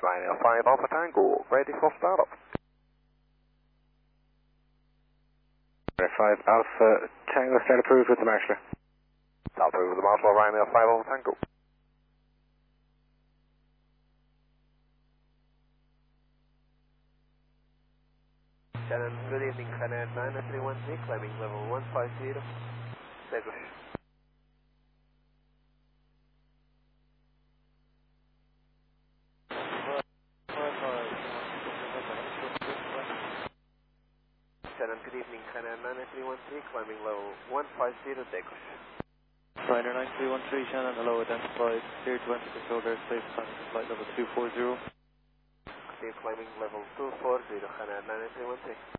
Ryanair 5 Alpha Tango, ready for startup. Ryanair 5 Alpha Tango, start approved with the marshaller. Start approved with the marshaller, Ryanair 5 Alpha Tango. Shannon, good evening, Ryanair 9313, climbing level 150, Stegosh. Shannon, good evening, Ryanair 9313, climbing level 150, Stegosh. Ryanair 9313, Shannon, hello, identified, clear to enter control airspace, climbing to flight level 240. Clear climbing level 240, Ryanair 9313.